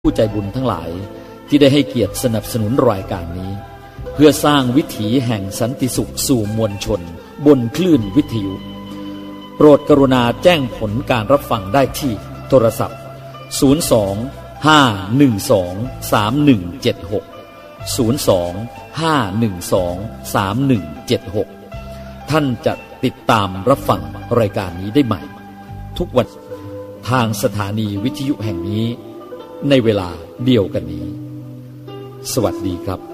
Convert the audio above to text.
ผู้ใจบุญทั้งหลายที่ได้ให้เกียรติสนับสนุนรายการนี้เพื่อสร้างวิถีแห่งสันติสุขสู่มวลชนบนคลื่นวิทยุโปรดกรุณาแจ้งผลการรับฟังได้ที่โทรศัพท์02-512-3176 02-512-3176 ท่านจะติดตามรับฟังรายการนี้ได้ใหม่ทุกวันทางสถานีวิทยุแห่งนี้ในเวลาเดียวกันนี้สวัสดีครับ